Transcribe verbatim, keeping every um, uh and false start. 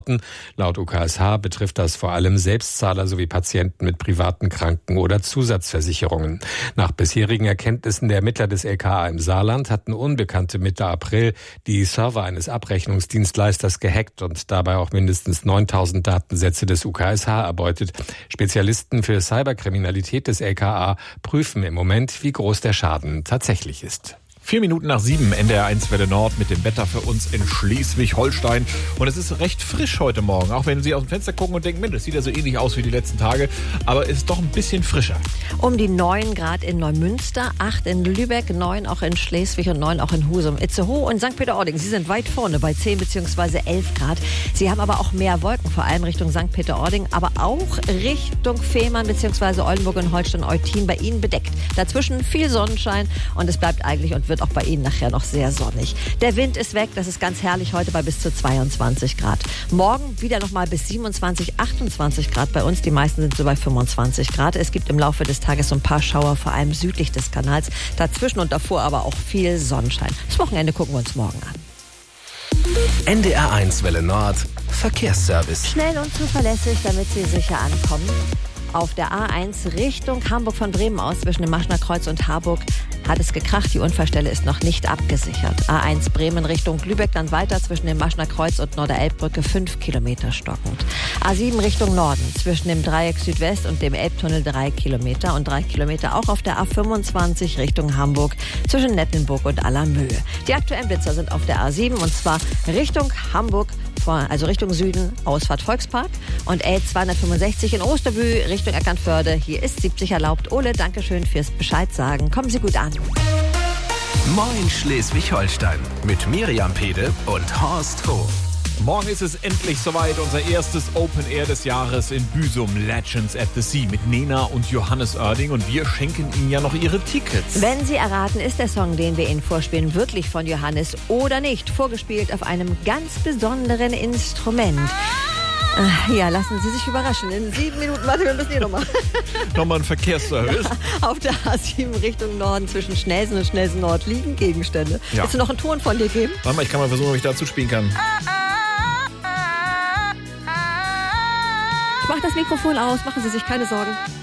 Laut U K S H betrifft das vor allem Selbstzahler sowie Patienten mit privaten Kranken- oder Zusatzversicherungen. Nach bisherigen Erkenntnissen der Ermittler des L K A im Saarland hatten Unbekannte Mitte April die Server eines Abrechnungsdienstleisters gehackt und dabei auch mindestens neuntausend Datensätze des U K S H erbeutet. Spezialisten für Cyberkriminalität des L K A prüfen im Moment, wie groß der Schaden tatsächlich ist. Vier Minuten nach sieben, N D R eins Welle Nord mit dem Wetter für uns in Schleswig-Holstein. Und es ist recht frisch heute Morgen, auch wenn Sie aus dem Fenster gucken und denken, Mensch, das sieht ja so ähnlich aus wie die letzten Tage. Aber es ist doch ein bisschen frischer. Um die neun Grad in Neumünster, acht in Lübeck, neun auch in Schleswig und neun auch in Husum, Itzehoe und Sankt Peter-Ording. Sie sind weit vorne bei zehn bzw. elf Grad. Sie haben aber auch mehr Wolken, vor allem Richtung Sankt Peter-Ording, aber auch Richtung Fehmarn bzw. Oldenburg und Holstein-Eutin bei Ihnen bedeckt. Dazwischen viel Sonnenschein und es bleibt eigentlich und wird auch bei Ihnen nachher noch sehr sonnig. Der Wind ist weg, das ist ganz herrlich heute bei bis zu zweiundzwanzig Grad. Morgen wieder nochmal bis siebenundzwanzig, achtundzwanzig Grad bei uns. Die meisten sind so bei fünfundzwanzig Grad. Es gibt im Laufe des Tages so ein paar Schauer, vor allem südlich des Kanals. Dazwischen und davor aber auch viel Sonnenschein. Das Wochenende gucken wir uns morgen an. N D R eins Welle Nord Verkehrsservice. Schnell und zuverlässig, damit Sie sicher ankommen. Auf der A eins Richtung Hamburg von Bremen aus zwischen dem Maschner Kreuz und Harburg hat es gekracht. Die Unfallstelle ist noch nicht abgesichert. A eins Bremen Richtung Lübeck, dann weiter zwischen dem Maschner Kreuz und Norderelbbrücke fünf Kilometer stockend. A sieben Richtung Norden zwischen dem Dreieck Südwest und dem Elbtunnel drei Kilometer und drei Kilometer auch auf der A fünfundzwanzig Richtung Hamburg zwischen Nettenburg und Allermöhe. Die aktuellen Blitzer sind auf der A sieben und zwar Richtung Hamburg, also Richtung Süden, Ausfahrt Volkspark und L zweihundertfünfundsechzig in Osterbühl Richtung Eckernförde. Hier ist siebzig erlaubt. Ole, danke schön fürs Bescheid sagen. Kommen Sie gut an. Moin Schleswig-Holstein mit Miriam Pede und Horst Hof. Morgen ist es endlich soweit, unser erstes Open Air des Jahres in Büsum, Legends at the Sea mit Nena und Johannes Oerding und wir schenken Ihnen ja noch Ihre Tickets. Wenn Sie erraten, ist der Song, den wir Ihnen vorspielen, wirklich von Johannes oder nicht, vorgespielt auf einem ganz besonderen Instrument. Ja, lassen Sie sich überraschen. In sieben Minuten, warte, wir müssen hier nochmal. Nochmal ein Verkehrsservice. Auf der A sieben Richtung Norden zwischen Schnelsen und Schnelsen Nord liegen Gegenstände. Ja. Willst du noch einen Ton von dir geben? Warte mal, ich kann mal versuchen, ob ich dazu spielen kann. Ich mach das Mikrofon aus, machen Sie sich keine Sorgen.